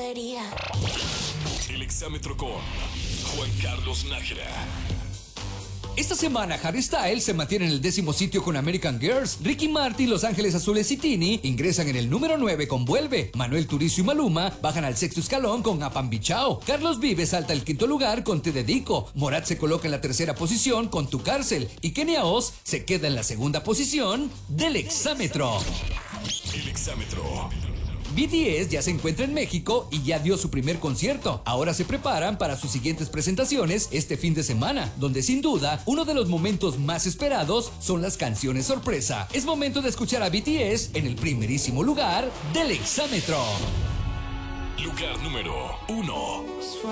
debería. El exámetro con Juan Carlos Nájera. Esta semana Harry Styles se mantiene en el 10º sitio con American Girls. Ricky Martin, Los Ángeles Azules y Tini ingresan en el número 9 con Vuelve. Manuel Turizo y Maluma bajan al 6º escalón con Apambichao. Carlos Vives salta al 5º lugar con Te Dedico. Morat se coloca en la 3ª posición con Tu Cárcel. Y Kenia Oz se queda en la 2ª posición del exámetro. El exámetro. BTS ya se encuentra en México y ya dio su primer concierto. Ahora se preparan para sus siguientes presentaciones este fin de semana, donde sin duda uno de los momentos más esperados son las canciones sorpresa. Es momento de escuchar a BTS en el primerísimo lugar del exámetro. Lugar número 1.